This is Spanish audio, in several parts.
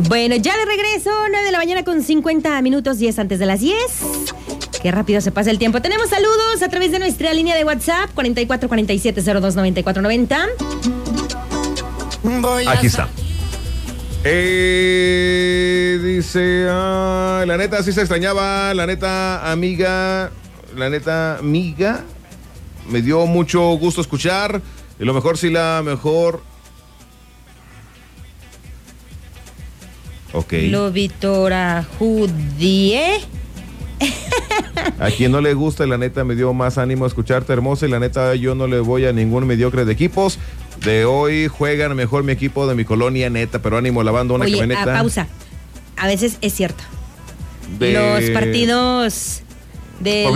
Bueno, ya de regreso, 9 de la mañana con 50 minutos, 10 antes de las 10. Qué rápido se pasa el tiempo. Tenemos saludos a través de nuestra línea de WhatsApp, 4447029490. Aquí está. Dice, la neta sí se extrañaba, la neta amiga, me dio mucho gusto escuchar, y lo mejor sí la mejor. Ok. Lo Vitora Judie. A quien no le gusta, la neta me dio más ánimo escucharte, hermosa, y la neta yo no le voy a ningún mediocre de equipos. De hoy juegan mejor mi equipo de mi colonia, neta, pero ánimo, lavando una camioneta. Pausa. A veces es cierto. Los partidos de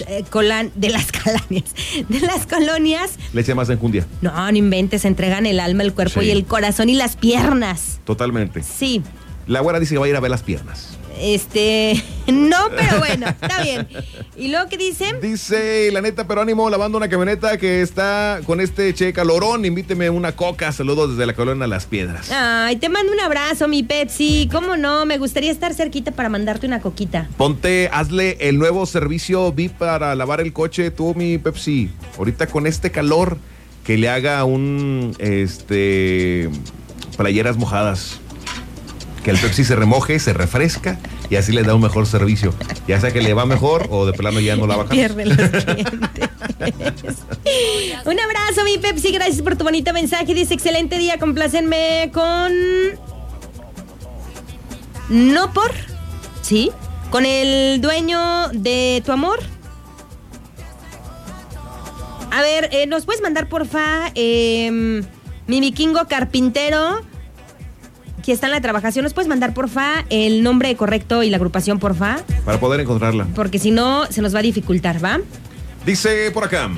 las colonias. Le eché más enjundia. No inventes, entregan el alma, el cuerpo y el corazón y las piernas. Totalmente. Sí. La güera dice que va a ir a ver las piernas. No, pero bueno, está bien. ¿Y luego qué dice? Dice, la neta, pero ánimo, lavando una camioneta que está con este calorón, invíteme una coca, saludos desde la colonia Las Piedras. Ay, te mando un abrazo, mi Pepsi, cómo no, me gustaría estar cerquita para mandarte una coquita. Hazle el nuevo servicio VIP para lavar el coche, tú, mi Pepsi, ahorita con este calor, que le haga playeras mojadas. Que el Pepsi se remoje, se refresca y así le da un mejor servicio. Ya sea que le va mejor o de plano ya no la baja. Pierde los clientes. Un abrazo, mi Pepsi. Gracias por tu bonito mensaje. Dice, excelente día, complácenme con... No por... ¿Sí? Con el dueño de tu amor. A ver, ¿nos puedes mandar, porfa, mi vikingo carpintero, que está en la trabajación? ¿Nos puedes mandar, porfa, el nombre correcto y la agrupación, porfa? Para poder encontrarla. Porque si no, se nos va a dificultar, ¿va? Dice por acá.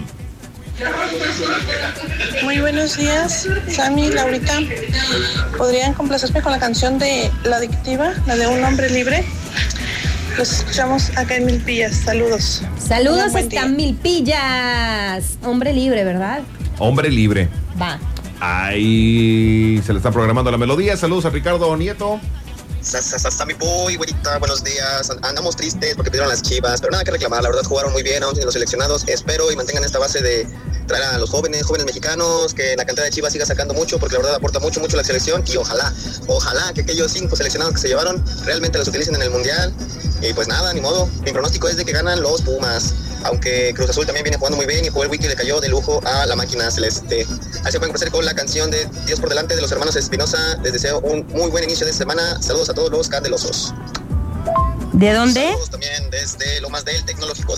Muy buenos días, Sammy, Laurita. ¿Podrían complacerme con la canción de La Adictiva, la de Un Hombre Libre? Los escuchamos acá en Milpillas. Saludos. Saludos hasta Milpillas. Hombre libre, ¿verdad? Hombre libre. Va. Ahí se le está programando la melodía. Saludos a Ricardo Nieto. Sammy Boy, güerita, buenos días. Andamos tristes porque pidieron las Chivas, pero nada que reclamar, la verdad jugaron muy bien, aún sin los seleccionados. Espero y mantengan esta base de traer a los jóvenes mexicanos, que la cantidad de Chivas siga sacando mucho, porque la verdad aporta mucho la selección, y ojalá que aquellos 5 seleccionados que se llevaron realmente los utilicen en el Mundial. Y pues nada, ni modo. Mi pronóstico es de que ganan los Pumas, aunque Cruz Azul también viene jugando muy bien y Joel Wiki le cayó de lujo a la máquina celeste. Así se pueden conocer con la canción de Dios por delante de los hermanos Espinosa. Les deseo un muy buen inicio de semana. Saludos a todos los candelosos. ¿De dónde? Saludos también desde Lomas del Tecnológico,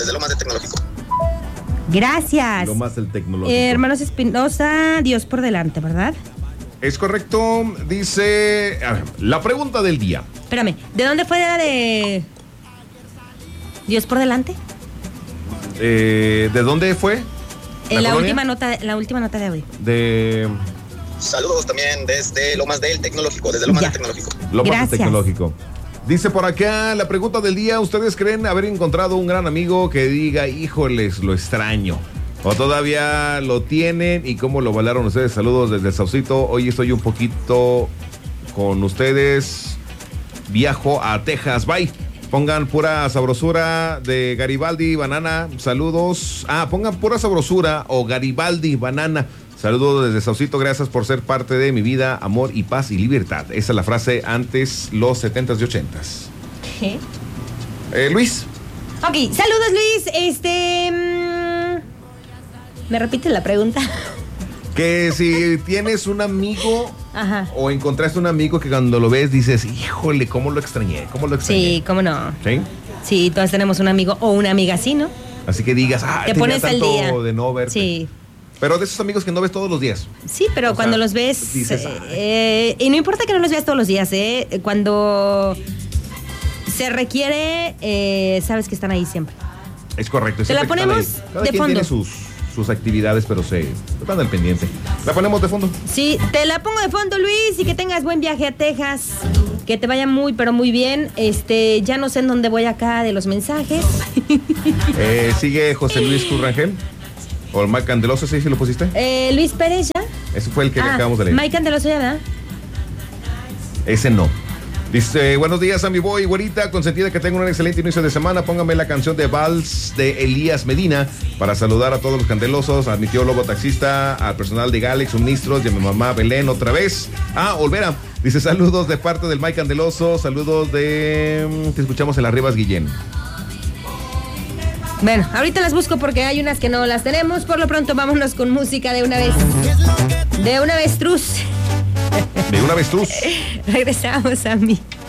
Gracias. Lomas del Tecnológico. Hermanos Espinosa, Dios por delante, ¿verdad? Es correcto. Dice, a ver, la pregunta del día. Espérame, ¿de dónde fue la de Dios por delante? ¿De dónde fue? La última nota de audio. Saludos también desde Lomas del Tecnológico, Lomas del Tecnológico. Dice por acá, la pregunta del día, ¿ustedes creen haber encontrado un gran amigo que diga, híjoles, lo extraño? ¿O todavía lo tienen? ¿Y cómo lo bailaron ustedes? Saludos desde el Saucito. Hoy estoy un poquito con ustedes. Viajo a Texas. Bye. Pongan pura sabrosura de Garibaldi Banana. Saludos. Pongan pura sabrosura o Garibaldi Banana. Saludos desde Saucito. Gracias por ser parte de mi vida, amor y paz y libertad. Esa es la frase antes los 70s y 80s. ¿Qué? Luis. Ok, saludos, Luis. ¿Me repite la pregunta? Que si tienes un amigo, ajá, o encontraste un amigo que cuando lo ves dices, híjole, ¿cómo lo extrañé? Sí, ¿cómo no? ¿Sí? Sí, todos tenemos un amigo o una amiga así, ¿no? Así que digas, te pones al día de no verte. Sí. Pero de esos amigos que no ves todos los días. Sí, pero cuando los ves, dices, y no importa que no los veas todos los días, cuando se requiere, sabes que están ahí siempre. Es correcto. Te la ponemos Cada de quien fondo. Tiene sus actividades, pero están al pendiente. ¿La ponemos de fondo? Sí, te la pongo de fondo, Luis, y que tengas buen viaje a Texas. Que te vaya muy, pero muy bien. Ya no sé en dónde voy acá de los mensajes. Sigue José Luis Currangel. O el Mike Candeloso, ¿sí lo pusiste? Luis Pérez, ¿ya? Ese fue el que acabamos de leer. Mike Candeloso, ¿ya, verdad? Ese no. Dice, buenos días a mi boy, güerita, consentida que tenga un excelente inicio de semana. Póngame la canción de Vals de Elías Medina para saludar a todos los candelosos, a mi tío Lobo Taxista, al personal de Galex, suministros y a mi mamá Belén otra vez. Olvera, dice, saludos de parte del Mike Candeloso, saludos de... Te escuchamos en las Rivas, Guillén. Bueno, ahorita las busco porque hay unas que no las tenemos. Por lo pronto vámonos con música de una vez. De una avestruz. De una avestruz. Regresamos a mí.